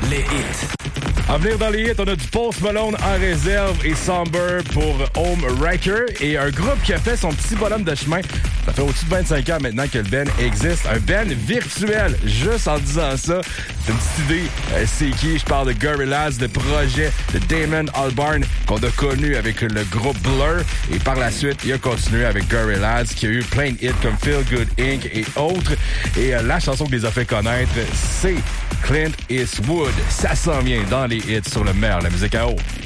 les hits. À venir dans les hits, on a du Post Malone en réserve et Somber pour Home Wrecker et un groupe qui a fait son petit bonhomme de chemin. Ça fait au-dessus de 25 ans maintenant que le Ben existe. Un Ben virtuel. Juste en disant ça, c'est une petite idée. C'est qui? Je parle de Gorillaz, le projet de Damon Albarn qu'on a connu avec le groupe Blur. Et par la suite, il a continué avec Gorillaz qui a eu plein de hits comme Feel Good Inc. et autres. Et la chanson qui les a fait connaître, c'est Clint Eastwood. Ça s'en vient dans les hits sur le meilleur, la musique à eau.